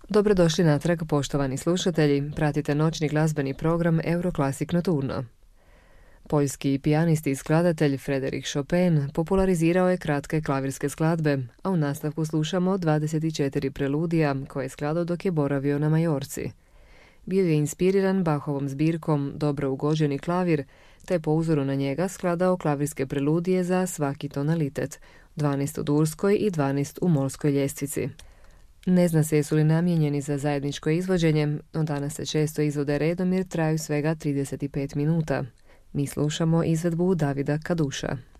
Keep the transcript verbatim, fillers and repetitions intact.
Dobrodošli natrag, poštovani slušatelji. Pratite noćni glazbeni program Euroclassic Nocturno. Poljski pijanist i skladatelj Frédéric Chopin popularizirao je kratke klavirske skladbe, a u nastavku slušamo dvadeset četiri preludija koje je skladao dok je boravio na Majorci. Bio je inspiriran Bachovom zbirkom Dobro ugođeni klavir, te po uzoru na njega skladao klavirske preludije za svaki tonalitet, dvanaest u durskoj i dvanaest u molskoj ljestvici. Ne zna se jesu li namijenjeni za zajedničko izvođenje, no danas se često izvode redom jer traju svega trideset pet minuta. Mi slušamo izvedbu Davida Kaduša.